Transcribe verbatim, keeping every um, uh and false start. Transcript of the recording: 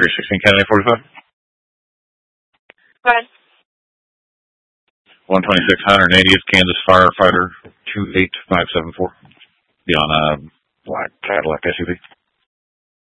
three sixteen Kennedy forty-five. Go ahead. one twenty-six one eightieth Kansas firefighter two eight five seven four. Be on a black Cadillac S U V.